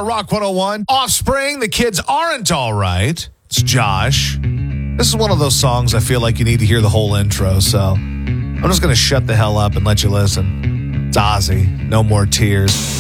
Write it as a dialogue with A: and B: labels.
A: our Rock 101. Offspring, The Kids Aren't All Right. It's Josh. This is one of those songs I feel like you need to hear the whole intro, so I'm just going to shut the hell up and let you listen. It's Ozzy, No More Tears.